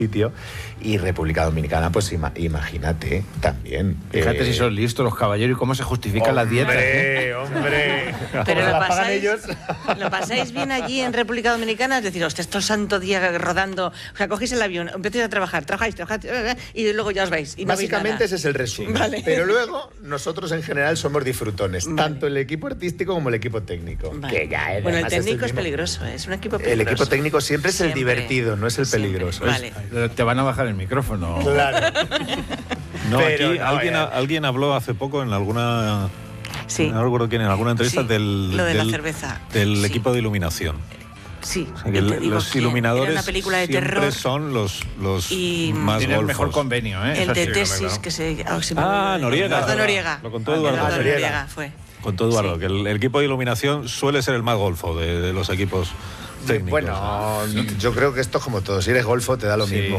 sitio, y República Dominicana, pues imagínate también. Fíjate si son listos los caballeros y cómo se justifican las dietas. ¡Hombre! Pero lo pasáis bien allí en República Dominicana, es decir, hostia, estos santo día rodando, o sea, cogéis el avión, empezáis a trabajáis, y luego ya os vais. Y no básicamente ese es el resumen. Vale. Pero luego, nosotros en general somos disfrutones, tanto el equipo artístico como el equipo técnico. Vale. Que ya bueno, el técnico es peligroso, es un equipo peligroso. El equipo técnico siempre es el divertido, no es el peligroso. Vale. Te van a bajar el micrófono. Claro. No, pero aquí no, alguien habló hace poco en alguna... Sí. No recuerdo quién, en alguna entrevista lo de la cerveza. del equipo de iluminación. Sí. O sea, que los iluminadores era una película de siempre terror. son los más Tiene el golfos. mejor convenio, ¿eh? El de Sí, tesis claro. que se... Noriega. Eduardo Noriega. Lo contó Eduardo Noriega fue. Contó Eduardo, Sí. que el equipo de iluminación suele ser el más golfo de los equipos técnicos. Bueno, yo creo que esto es como todo. Si eres golfo, te da lo mismo.